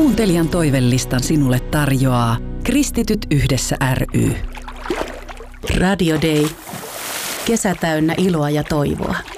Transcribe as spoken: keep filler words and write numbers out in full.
Kuuntelijan toivellistan sinulle tarjoaa Kristityt yhdessä ry. Radio Day. Kesä täynnä iloa ja toivoa.